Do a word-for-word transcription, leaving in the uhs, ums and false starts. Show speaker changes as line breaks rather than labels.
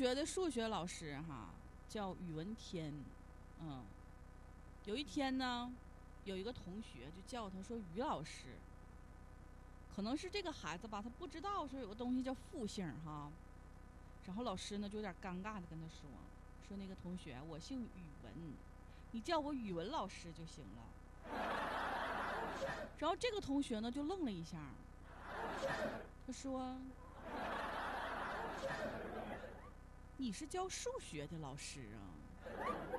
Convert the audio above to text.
学的数学老师哈，叫宇文天。嗯，有一天呢，有一个同学就叫他说于老师。可能是这个孩子吧，他不知道说有个东西叫复姓哈。然后老师呢就有点尴尬的跟他说：“说那个同学，我姓宇文，你叫我语文老师就行了。”然后这个同学呢就愣了一下，他说：“你是教数学的老师啊？”